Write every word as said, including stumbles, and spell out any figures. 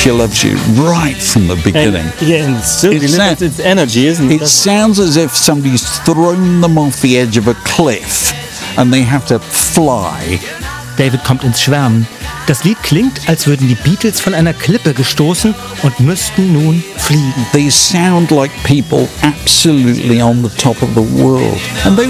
She loves you right from the beginning. And, yeah, and still It delivers sa- its energy, isn't it? It sounds as if somebody's thrown them off the edge of a cliff and they have to fly. David kommt ins Schwärmen. Das Lied klingt, als würden die Beatles von einer Klippe gestoßen und müssten nun fliegen. They sound like people absolutely on the top of the world. And they